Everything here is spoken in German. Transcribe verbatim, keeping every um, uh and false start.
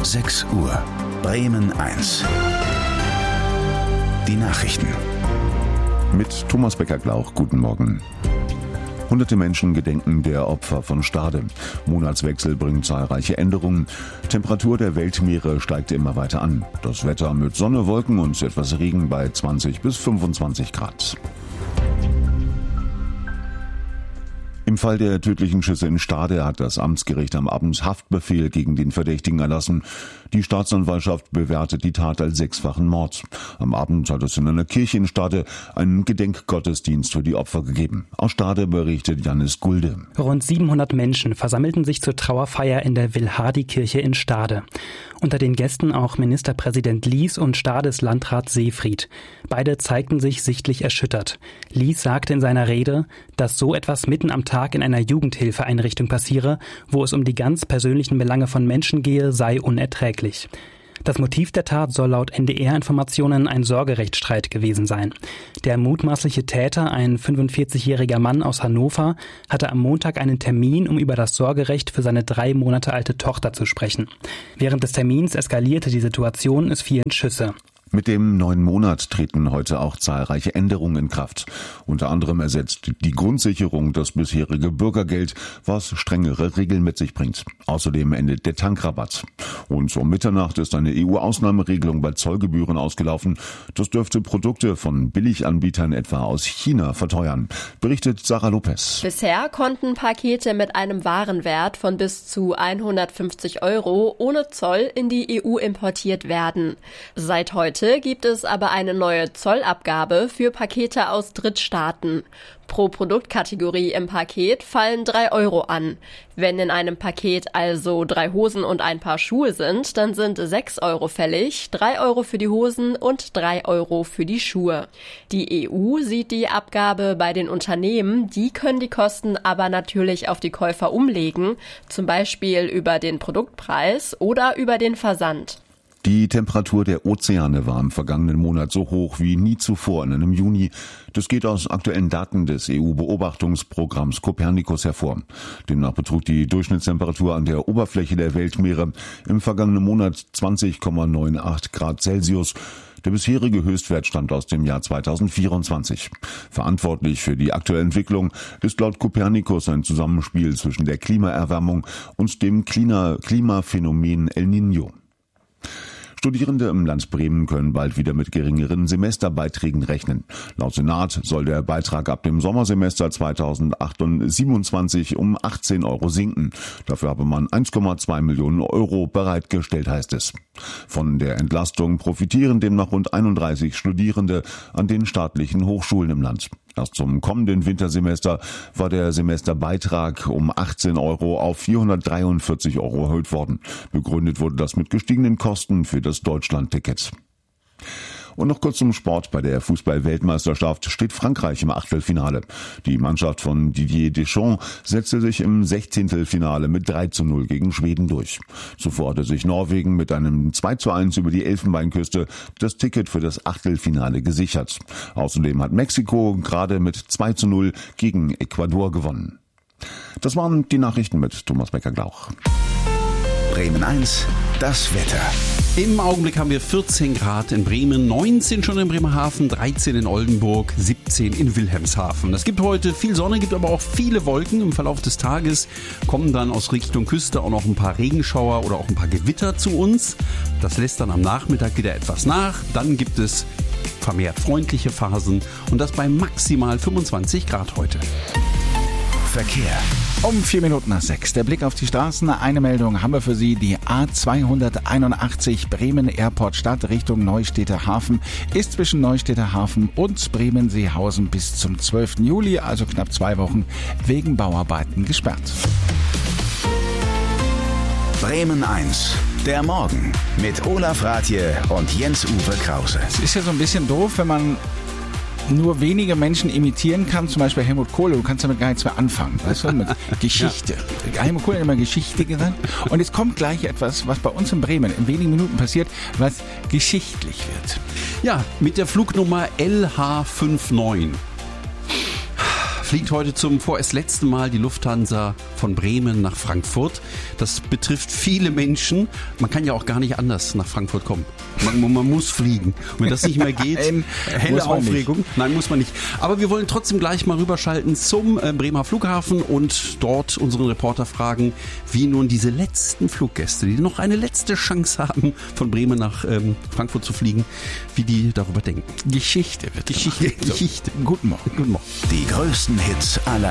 sechs Uhr. Bremen eins. Die Nachrichten. Mit Thomas Becker-Glauch, guten Morgen. Hunderte Menschen gedenken der Opfer von Stade. Monatswechsel bringt zahlreiche Änderungen. Temperatur der Weltmeere steigt immer weiter an. Das Wetter mit Sonne, Wolken und etwas Regen bei zwanzig bis fünfundzwanzig Grad. Im Fall der tödlichen Schüsse in Stade hat das Amtsgericht am Abend Haftbefehl gegen den Verdächtigen erlassen. Die Staatsanwaltschaft bewertet die Tat als sechsfachen Mord. Am Abend hat es in einer Kirche in Stade einen Gedenkgottesdienst für die Opfer gegeben. Aus Stade berichtet Janis Gulde. Rund siebenhundert Menschen versammelten sich zur Trauerfeier in der Wilhardi-Kirche in Stade. Unter den Gästen auch Ministerpräsident Lies und Stades Landrat Seefried. Beide zeigten sich sichtlich erschüttert. Lies sagte in seiner Rede, dass so etwas mitten am Tag in einer Jugendhilfeeinrichtung passiere, wo es um die ganz persönlichen Belange von Menschen gehe, sei unerträglich. Das Motiv der Tat soll laut N D R-Informationen ein Sorgerechtsstreit gewesen sein. Der mutmaßliche Täter, ein fünfundvierzigjähriger Mann aus Hannover, hatte am Montag einen Termin, um über das Sorgerecht für seine drei Monate alte Tochter zu sprechen. Während des Termins eskalierte die Situation, es fielen Schüsse. Mit dem neuen Monat treten heute auch zahlreiche Änderungen in Kraft. Unter anderem ersetzt die Grundsicherung das bisherige Bürgergeld, was strengere Regeln mit sich bringt. Außerdem endet der Tankrabatt. Und um Mitternacht ist eine E U-Ausnahmeregelung bei Zollgebühren ausgelaufen. Das dürfte Produkte von Billiganbietern etwa aus China verteuern, berichtet Sarah Lopez. Bisher konnten Pakete mit einem Warenwert von bis zu hundertfünfzig Euro ohne Zoll in die E U importiert werden. Seit heute gibt es aber eine neue Zollabgabe für Pakete aus Drittstaaten. Pro Produktkategorie im Paket fallen drei Euro an. Wenn in einem Paket also drei Hosen und ein Paar Schuhe sind, dann sind sechs Euro fällig, drei Euro für die Hosen und drei Euro für die Schuhe. Die E U sieht die Abgabe bei den Unternehmen, die können die Kosten aber natürlich auf die Käufer umlegen, zum Beispiel über den Produktpreis oder über den Versand. Die Temperatur der Ozeane war im vergangenen Monat so hoch wie nie zuvor in einem Juni. Das geht aus aktuellen Daten des E U-Beobachtungsprogramms Copernicus hervor. Demnach betrug die Durchschnittstemperatur an der Oberfläche der Weltmeere im vergangenen Monat zwanzig Komma achtundneunzig Grad Celsius. Der bisherige Höchstwert stammt aus dem Jahr zweitausendvierundzwanzig. Verantwortlich für die aktuelle Entwicklung ist laut Copernicus ein Zusammenspiel zwischen der Klimaerwärmung und dem Klima- Klimaphänomen El Niño. Studierende im Land Bremen können bald wieder mit geringeren Semesterbeiträgen rechnen. Laut Senat soll der Beitrag ab dem Sommersemester zweitausendsiebenundzwanzig um achtzehn Euro sinken. Dafür habe man eins Komma zwei Millionen Euro bereitgestellt, heißt es. Von der Entlastung profitieren demnach rund einunddreißig Studierende an den staatlichen Hochschulen im Land. Erst zum kommenden Wintersemester war der Semesterbeitrag um achtzehn Euro auf vierhundertdreiundvierzig Euro erhöht worden. Begründet wurde das mit gestiegenen Kosten für das Deutschland-Ticket. Und noch kurz zum Sport. Bei der Fußball-Weltmeisterschaft steht Frankreich im Achtelfinale. Die Mannschaft von Didier Deschamps setzte sich im Sechzehntelfinale mit drei zu null gegen Schweden durch. Zuvor hatte sich Norwegen mit einem zwei zu eins über die Elfenbeinküste das Ticket für das Achtelfinale gesichert. Außerdem hat Mexiko gerade mit zwei zu null gegen Ecuador gewonnen. Das waren die Nachrichten mit Thomas Becker-Glauch. Bremen eins, das Wetter. Im Augenblick haben wir vierzehn Grad in Bremen, neunzehn schon in Bremerhaven, dreizehn in Oldenburg, siebzehn in Wilhelmshaven. Es gibt heute viel Sonne, gibt aber auch viele Wolken. Im Verlauf des Tages kommen dann aus Richtung Küste auch noch ein paar Regenschauer oder auch ein paar Gewitter zu uns. Das lässt dann am Nachmittag wieder etwas nach. Dann gibt es vermehrt freundliche Phasen und das bei maximal fünfundzwanzig Grad heute. Verkehr. Um vier Minuten nach sechs. Der Blick auf die Straßen. Eine Meldung haben wir für Sie. Die A zweihunderteinundachtzig Bremen Airport Stadt Richtung Neustädter Hafen ist zwischen Neustädter Hafen und Bremen-Seehausen bis zum zwölften Juli, also knapp zwei Wochen, wegen Bauarbeiten gesperrt. Bremen eins. Der Morgen mit Olaf Rathje und Jens-Uwe Krause. Es ist ja so ein bisschen doof, wenn man nur wenige Menschen imitieren kann, zum Beispiel Helmut Kohl, du kannst damit gar nichts mehr anfangen, weißt du, mit Geschichte. Ja. Helmut Kohl hat immer Geschichte gesagt und jetzt kommt gleich etwas, was bei uns in Bremen in wenigen Minuten passiert, was geschichtlich wird. Ja, mit der Flugnummer L H neunundfünfzig fliegt heute zum vorerst letzten Mal die Lufthansa von Bremen nach Frankfurt. Das betrifft viele Menschen. Man kann ja auch gar nicht anders nach Frankfurt kommen. Man, man muss fliegen. Und wenn das nicht mehr geht, Nein, helle Aufregung. Nicht. Nein, muss man nicht. Aber wir wollen trotzdem gleich mal rüberschalten zum äh, Bremer Flughafen und dort unseren Reporter fragen, wie nun diese letzten Fluggäste, die noch eine letzte Chance haben, von Bremen nach ähm, Frankfurt zu fliegen, wie die darüber denken. Geschichte wird Geschichte. Geschichte. Guten Morgen. Guten Morgen. Die größten Hits aller